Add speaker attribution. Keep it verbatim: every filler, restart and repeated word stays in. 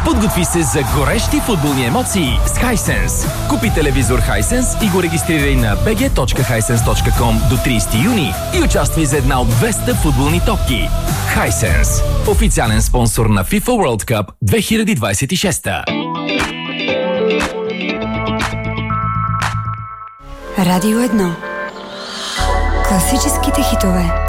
Speaker 1: Подготви се за горещи футболни емоции с Hisense. Купи телевизор Hisense и го регистрирай на би джи точка хайсенс точка ком до тридесети юни и участвай за една от двеста футболни топки. Hisense. Официален спонсор на FIFA World Cup две хиляди двадесет и шеста.
Speaker 2: Радио едно. Класическите хитове.